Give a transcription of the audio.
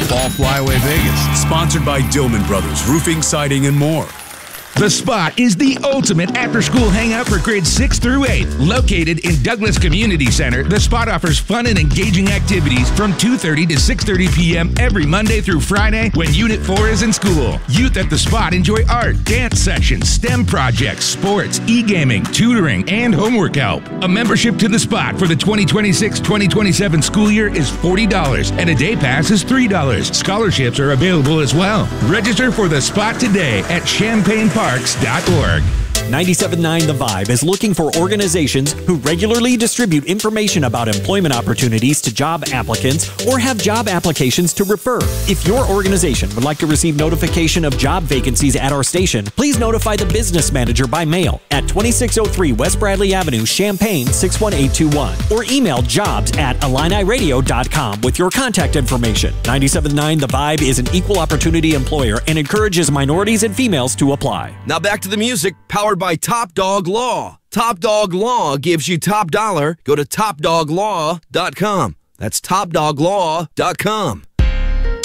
Fall Flyaway Vegas. Sponsored by Dillman Brothers, Roofing, Siding, and more. The Spot is the ultimate after-school hangout for grades 6 through 8. Located in Douglas Community Center, The Spot offers fun and engaging activities from 2:30 to 6:30 p.m. every Monday through Friday when Unit 4 is in school. Youth at The Spot enjoy art, dance sessions, STEM projects, sports, e-gaming, tutoring, and homework help. A membership to The Spot for the 2026-2027 school year is $40, and a day pass is $3. Scholarships are available as well. Register for The Spot today at ChampaignParks.org. 97.9 The Vibe is looking for organizations who regularly distribute information about employment opportunities to job applicants or have job applications to refer. If your organization would like to receive notification of job vacancies at our station, please notify the business manager by mail at 2603 West Bradley Avenue, Champaign 61821, or email jobs@IlliniRadio.com with your contact information. 97.9 The Vibe is an equal opportunity employer and encourages minorities and females to apply. Now back to the music, powered by Top Dog Law. Top Dog Law gives you top dollar. Go to TopDogLaw.com. That's TopDogLaw.com.